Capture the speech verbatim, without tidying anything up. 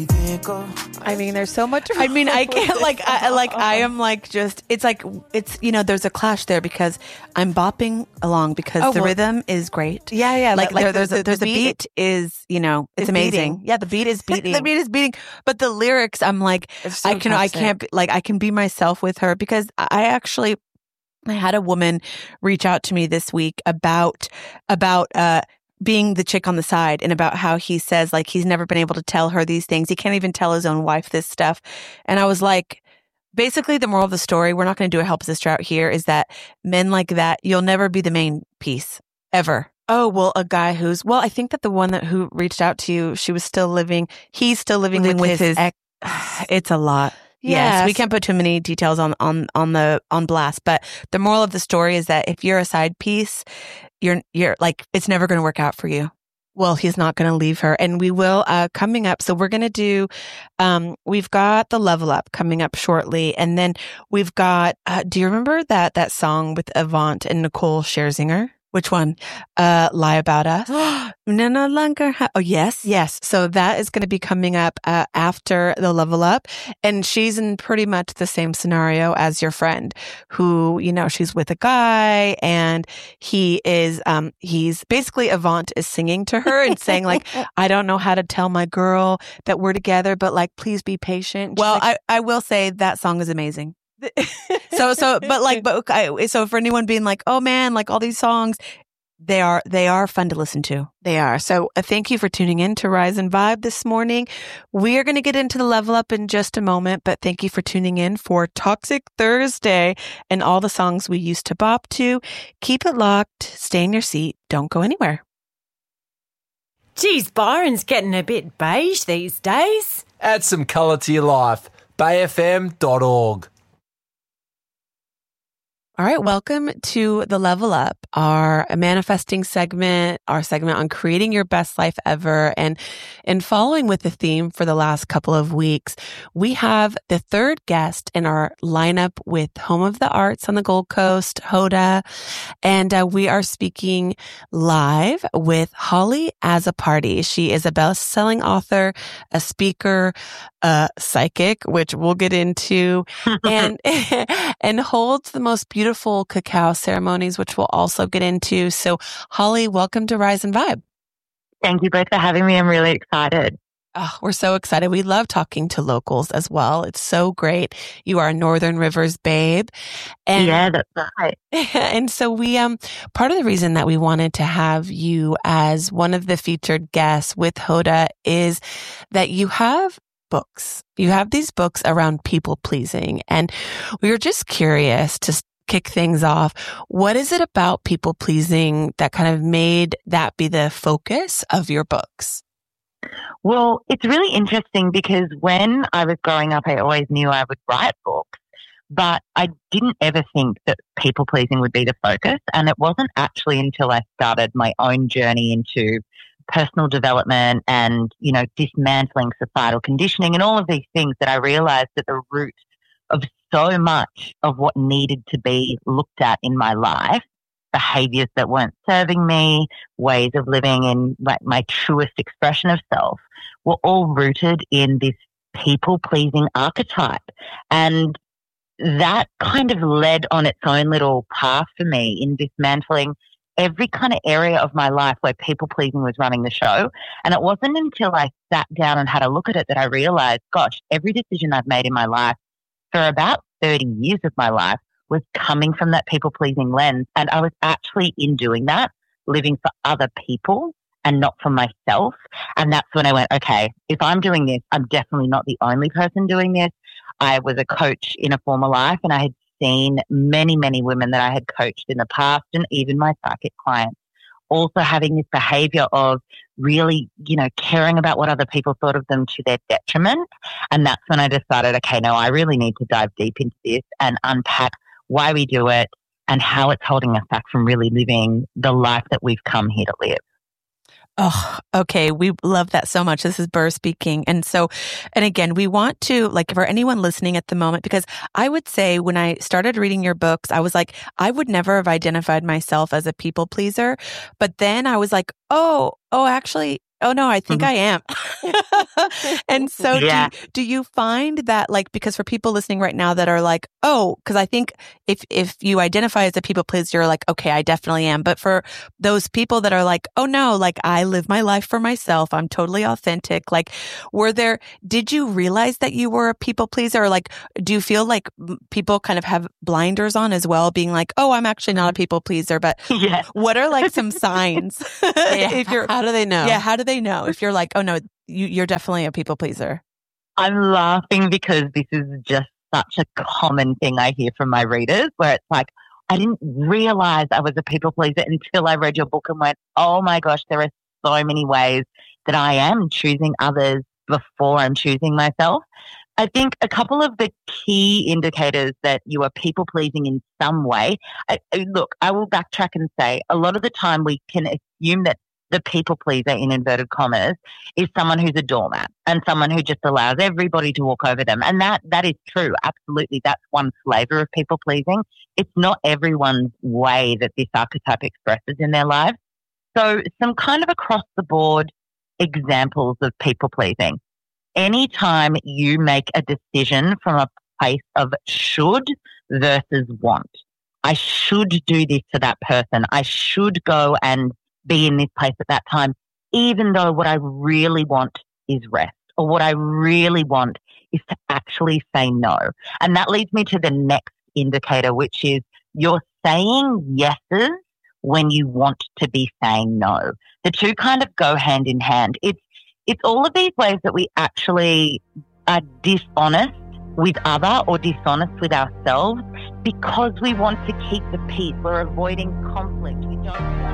I mean, there's so much. I mean, I can't like, I, like I am like just. It's like it's you know, there's a clash there because I'm bopping along because Oh, the well, rhythm is great. Yeah, yeah. Like, like there, the- there's the- a, there's the a beat is you know it's is amazing. beating. Yeah, the beat is beating. The beat is beating, but the lyrics, I'm like, It's so I can, I toxic. can't, be, like, I can be myself with her because I actually, I had a woman reach out to me this week about, about, uh, being the chick on the side and about how he says like he's never been able to tell her these things. He can't even tell his own wife this stuff. And I was like, basically the moral of the story, we're not going to do a help sister out here, is that men like that, you'll never be the main piece ever. Oh, well, a guy who's, well, I think that the one that who reached out to you, she was still living, he's still living, Living with, with his, his ex. It's a lot. Yes. Yes. We can't put too many details on, on, on the, on blast, but the moral of the story is that if you're a side piece, you're, you're like, it's never going to work out for you. Well, he's not going to leave her. And we will, uh, coming up. So we're going to do, um, we've got the level up coming up shortly. And then we've got, uh, do you remember that, that song with Avant and Nicole Scherzinger? Which one? Uh, Lie About Us. No, no longer. Ha- oh, yes. Yes. So that is going to be coming up, uh, after the level up. And she's in pretty much the same scenario as your friend who, you know, she's with a guy and he is, um, he's basically Avant is singing to her and saying like, I don't know how to tell my girl that we're together, but like, please be patient. Well, like, I, I will say that song is amazing. so, so, but like, but okay, so for anyone being like, oh man, like all these songs, they are, they are fun to listen to. They are. So uh, thank you for tuning in to Rise and Vibe this morning. We are going to get into the level up in just a moment, but thank you for tuning in for Toxic Thursday and all the songs we used to bop to. Keep it locked. Stay in your seat. Don't go anywhere. Geez, Byron's getting a bit beige these days. Add some colour to your life. bay f m dot org. All right, welcome to the Level Up, our manifesting segment, our segment on creating your best life ever. And in following with the theme for the last couple of weeks, we have the third guest in our lineup with Home of the Arts on the Gold Coast, Hoda. And uh, we are speaking live with Holly Azzopardi. She is a best-selling author, a speaker, a psychic, which we'll get into, and and holds the most beautiful cacao ceremonies, which we'll also get into. So, Holly, welcome to Rise and Vibe. Thank you both for having me. I'm really excited. Oh, we're so excited. We love talking to locals as well. It's so great. You are a Northern Rivers babe. And, yeah, that's right. And so we, um, part of the reason that we wanted to have you as one of the featured guests with Hoda is that you have books. You have these books around people pleasing. And we were just curious to kick things off. What is it about people pleasing that kind of made that be the focus of your books? Well, it's really interesting because when I was growing up, I always knew I would write books, but I didn't ever think that people pleasing would be the focus. And it wasn't actually until I started my own journey into personal development and, you know, dismantling societal conditioning and all of these things that I realized that the root of so much of what needed to be looked at in my life, behaviors that weren't serving me, ways of living in my, my truest expression of self, were all rooted in this people-pleasing archetype. And that kind of led on its own little path for me in dismantling every kind of area of my life where people-pleasing was running the show. And it wasn't until I sat down and had a look at it that I realized, gosh, every decision I've made in my life for about thirty years of my life was coming from that people-pleasing lens. And I was actually, in doing that, living for other people and not for myself. And that's when I went, okay, if I'm doing this, I'm definitely not the only person doing this. I was a coach in a former life, and I had seen many, many women that I had coached in the past, and even my psychic clients, also having this behavior of really, you know, caring about what other people thought of them to their detriment. And that's when I decided, okay, no, I really need to dive deep into this and unpack why we do it and how it's holding us back from really living the life that we've come here to live. Oh, okay. We love that so much. This is Burr speaking. And so, and again, we want to, like, for anyone listening at the moment, because I would say when I started reading your books, I was like, I would never have identified myself as a people pleaser. But then I was like, oh, oh, actually, oh no, I think I am. And so Yeah. do, do you find that like, because for people listening right now that are like, oh, because I think if, if you identify as a people pleaser, you're like, okay, I definitely am. But for those people that are like, oh no, like I live my life for myself. I'm totally authentic. Like, were there, did you realize that you were a people pleaser? Or like, do you feel like people kind of have blinders on as well, being like, oh, I'm actually not a people pleaser, but Yeah. what are like some signs? If you're, How do they know? yeah, how do they know if you're like, oh no, you, you're definitely a people pleaser? I'm laughing because this is just such a common thing I hear from my readers where it's like, I didn't realize I was a people pleaser until I read your book and went, oh my gosh, there are so many ways that I am choosing others before I'm choosing myself. I think a couple of the key indicators that you are people pleasing in some way. I, I- look, I will backtrack and say a lot of the time we can assume that the people pleaser, in inverted commas, is someone who's a doormat and someone who just allows everybody to walk over them. And that that is true. Absolutely. That's one flavor of people pleasing. It's not everyone's way that this archetype expresses in their lives. So some kind of across the board examples of people pleasing. Anytime you make a decision from a place of should versus want. I should do this to that person. I should go and be in this place at that time, even though what I really want is rest, or what I really want is to actually say no. And that leads me to the next indicator, which is you're saying yeses when you want to be saying no. The two kind of go hand in hand. It's it's all of these ways that we actually are dishonest with other or dishonest with ourselves because we want to keep the peace. We're avoiding conflict. We don't